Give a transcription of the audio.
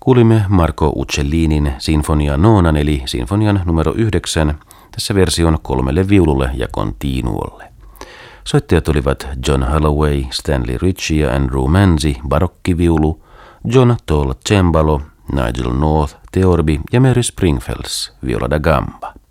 Kuulimme Marco Uccellinin Sinfonia Nonan eli sinfonian numero 9, tässä version 3 viululle ja continuolle. Soittajat olivat John Holloway, Stanley Ritchie ja Andrew Manzi, barokkiviulu, John Toll cembalo, Nigel North, theorbi ja Mary Springfells, viola da gamba.